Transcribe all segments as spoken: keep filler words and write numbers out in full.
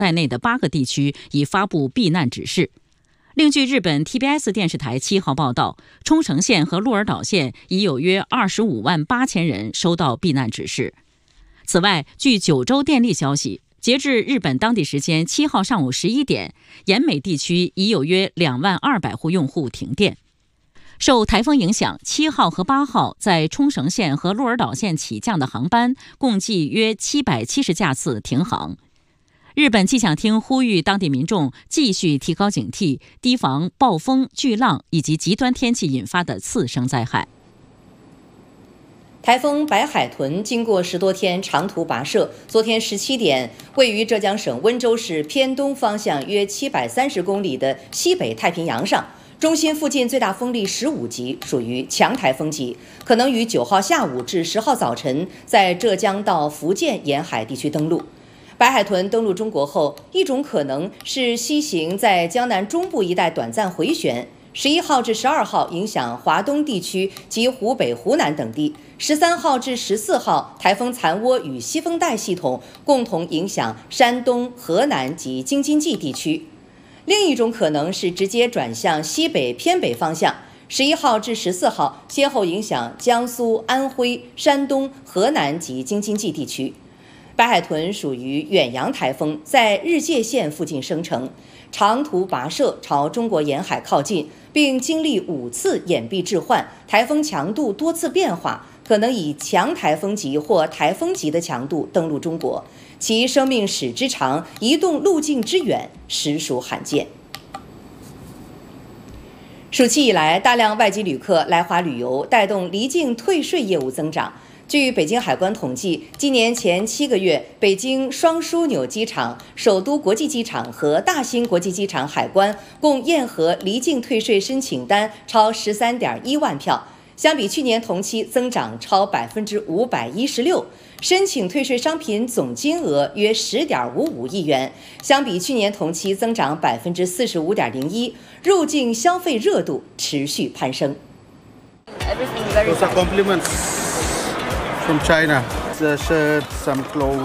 在内的八个地区已发布避难指示。另据日本 T B S 电视台七号报道，冲绳县和鹿儿岛县已有约二十五万八千人收到避难指示。此外，据九州电力消息，截至日本当地时间七号上午十一点，岩美地区已有约两万二百户用户停电。受台风影响，七号和八号在冲绳县和鹿儿岛县起降的航班共计约七百七十架次停航。日本气象厅呼吁当地民众继续提高警惕，提防暴风、巨浪以及极端天气引发的次生灾害。 台风白海豚经过十多天长途跋涉，昨天十七点，位于浙江省温州市偏东方向约七百三十公里的西北太平洋上，中心附近最大风力十五级，属于强台风级，可能于九号下午至十号早晨在浙江到福建沿海地区登陆。白海豚登陆中国后，一种可能是西行在江南中部一带短暂回旋，十一号至十二号影响华东地区及湖北、湖南等地。十三号至十四号，台风残涡与西风带系统共同影响山东、河南及京津冀地区。另一种可能是直接转向西北偏北方向，十一号至十四号先后影响江苏、安徽、山东、河南及京津冀地区。白海豚属于远洋台风，在日界线附近生成，长途跋涉朝中国沿海靠近，并经历五次掩蔽置换，台风强度多次变化，可能以强台风级或台风级的强度登陆中国，其生命史之长、移动路径之远，实属罕见。暑期以来，大量外籍旅客来华旅游，带动离境退税业务增长。据北京海关统计，今年前七个月，北京双枢纽机场、首都国际机场和大兴国际机场海关共验核离境退税申请单超十三点一万票，相比去年同期增长超百分之五百一十六。申请退税商品总金额约十点五五亿元，相比去年同期增长百分之四十五点零一。入境消费热度持续攀升。 Those are compliments from China. The shirt, some clothes,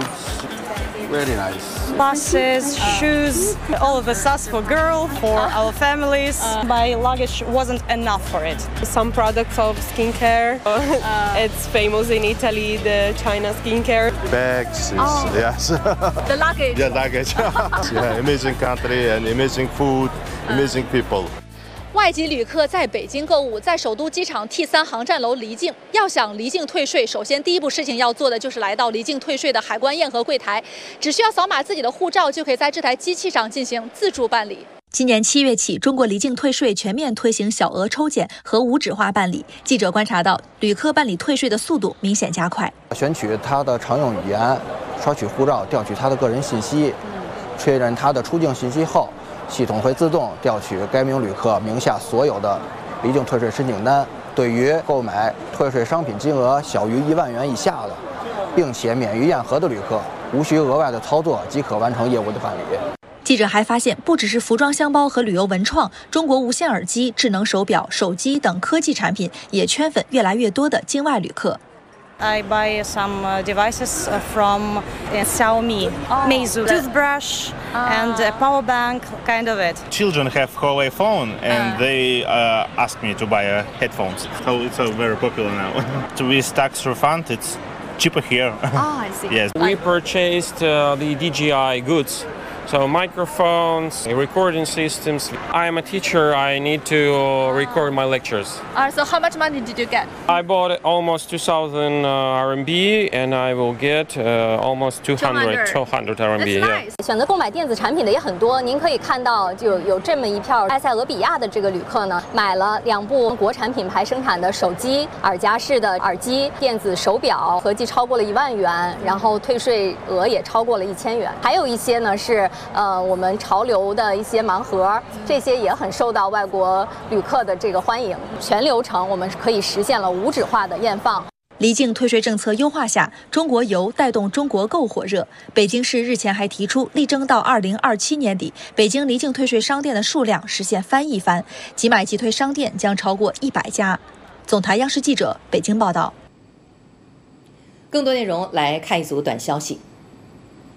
very nice. Buses, shoes, all of us, us for girl, for our families. Uh, my luggage wasn't enough for it. Some products of skincare. Uh, it's famous in Italy, the China skincare. Bags, is, oh. yes. The luggage. Yeah, luggage. Yeah, amazing country and amazing food, amazing people. 外籍旅客在北京购物，在首都机场 T 三航站楼离境。要想离境退税，首先第一步事情要做的就是来到离境退税的海关验核柜台，只需要扫码自己的护照，就可以在这台机器上进行自助办理。 今年七月起，中国离境退税全面推行小额抽检和无纸化办理。记者观察到，旅客办理退税的速度明显加快。 选取他的常用语言，刷取护照，调取他的个人信息，确认他的出境信息后，系统会自动调取该名旅客名下所有的离境退税申请单。对于购买退税商品金额小于一万元以下的，并且免于验核的旅客，无需额外的操作即可完成业务的办理。 记者还发现，不只是服装箱包和旅游文创，中国无线耳机、智能手表、手机等科技产品也圈粉越来越多的境外旅客。 I buy some uh, devices from uh, Xiaomi, oh, Meizu, toothbrush, uh, and a power bank, kind of it. Children have Huawei phone, and uh. they uh, asked me to buy uh, headphones. So it's uh, very popular now. With tax refund, it's cheaper here. Ah, I see. Yes. We purchased uh, the D J I goods. So microphones, recording systems. I am a teacher, I need to record my lectures. Uh, so how much money did you get? I bought almost two thousand uh, R M B and I will get uh, almost two hundred, two hundred R M B. That's nice. Yeah. 选择购买电子产品的也很多，您可以看到就有这么一票埃塞俄比亚的这个旅客呢，买了两部国产品牌生产的手机、耳夹式的耳机、电子手表，合计超过了一万元，然后退税额也超过了一千元。还有一些呢是呃我们潮流的一些盲盒，这些也很受到外国旅客的这个欢迎。全流程我们可以实现了无纸化的验放。 离境退税政策优化下，中国游带动中国购火热。北京市日前还提出，力争到二零二七年底，北京离境退税商店的数量实现翻一番，即买即退商店将超过一百家。总台央视记者北京报道。 更多内容来看一组短消息。